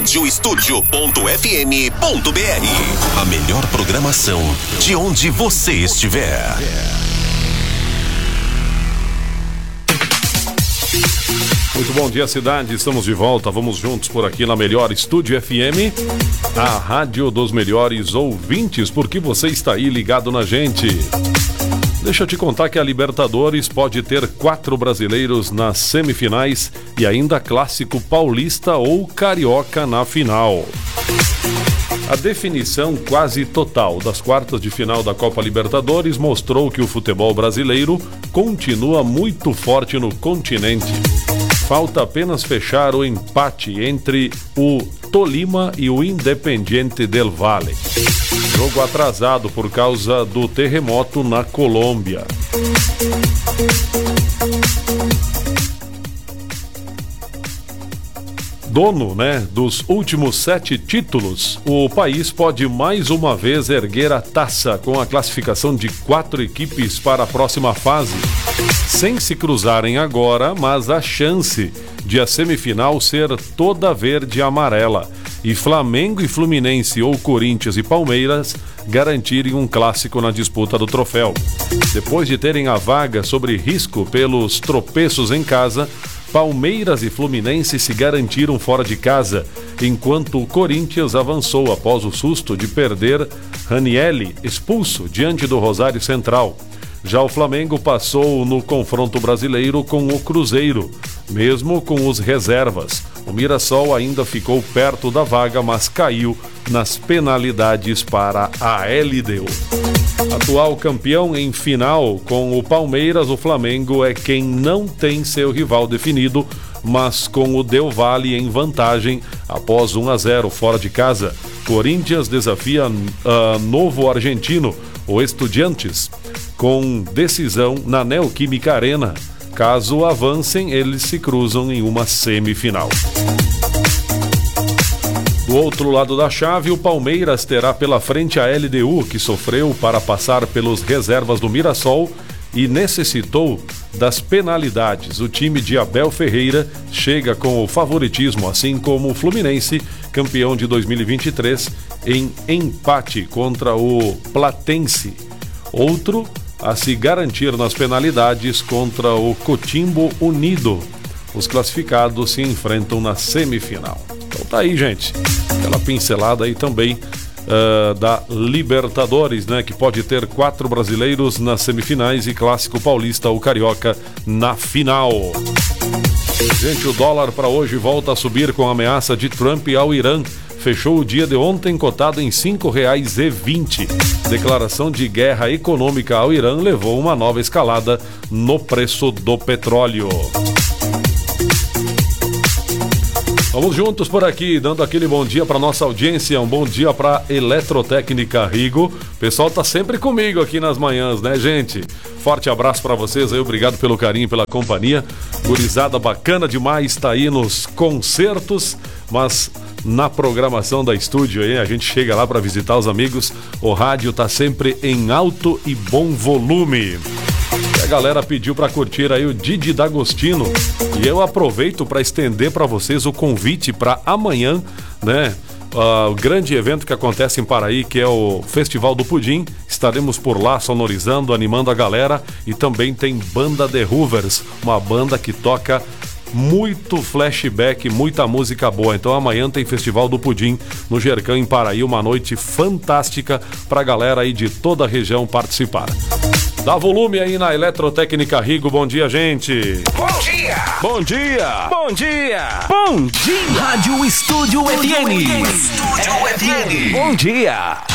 radioestúdio.fm.br. A melhor programação de onde você estiver. Muito bom dia, cidade. Estamos de volta. Vamos juntos por aqui na Melhor Estúdio FM, a rádio dos melhores ouvintes, porque você está aí ligado na gente. Deixa eu te contar que a Libertadores pode ter 4 brasileiros nas semifinais e ainda clássico paulista ou carioca na final. A definição quase total das quartas de final da Copa Libertadores mostrou que o futebol brasileiro continua muito forte no continente. Falta apenas fechar o empate entre o Tolima e o Independiente del Valle. Jogo atrasado por causa do terremoto na Colômbia. Dono, dos últimos 7 títulos, o país pode mais uma vez erguer a taça com a classificação de 4 equipes para a próxima fase, sem se cruzarem agora, mas a chance de a semifinal ser toda verde e amarela, e Flamengo e Fluminense ou Corinthians e Palmeiras garantirem um clássico na disputa do troféu. Depois de terem a vaga sobre risco pelos tropeços em casa, Palmeiras e Fluminense se garantiram fora de casa, enquanto o Corinthians avançou após o susto de perder Ranielli, expulso diante do Rosário Central. Já o Flamengo passou no confronto brasileiro com o Cruzeiro, mesmo com os reservas. O Mirassol ainda ficou perto da vaga, mas caiu nas penalidades para a LDU. Atual campeão em final com o Palmeiras, o Flamengo é quem não tem seu rival definido, mas com o Del Valle em vantagem após 1-0 fora de casa. Corinthians desafia novo argentino, o Estudiantes, com decisão na Neoquímica Arena. Caso avancem, eles se cruzam em uma semifinal. Do outro lado da chave, o Palmeiras terá pela frente a LDU, que sofreu para passar pelos reservas do Mirassol e necessitou das penalidades. O time de Abel Ferreira chega com o favoritismo, assim como o Fluminense, campeão de 2023, em empate contra o Platense. Outro a se garantir nas penalidades contra o Cotimbo Unido. Os classificados se enfrentam na semifinal. Então tá aí, gente. Aquela pincelada aí também da Libertadores, que pode ter 4 brasileiros nas semifinais e clássico paulista ou carioca na final. Gente, o dólar para hoje volta a subir com a ameaça de Trump ao Irã. Fechou o dia de ontem cotado em R$ 5,20. Declaração de guerra econômica ao Irã levou uma nova escalada no preço do petróleo. Vamos juntos por aqui, dando aquele bom dia para nossa audiência, um bom dia para Eletrotécnica Rigo. O pessoal tá sempre comigo aqui nas manhãs, gente? Forte abraço para vocês aí, obrigado pelo carinho, pela companhia. Gurizada bacana demais, tá aí nos concertos, mas na programação da estúdio aí, a gente chega lá para visitar os amigos. O rádio tá sempre em alto e bom volume. A galera pediu para curtir aí o Didi D'Agostino e eu aproveito para estender para vocês o convite para amanhã, o grande evento que acontece em Paraí, que é o Festival do Pudim. Estaremos por lá sonorizando, animando a galera, e também tem Banda The Hoovers, uma banda que toca muito flashback, muita música boa. Então amanhã tem Festival do Pudim no Gercão em Paraí, uma noite fantástica pra galera aí de toda a região participar. Dá volume aí na Eletrotécnica Rigo. Bom dia, gente. Bom dia. Bom dia. Bom dia. Bom dia. Rádio Estúdio FM. Bom dia.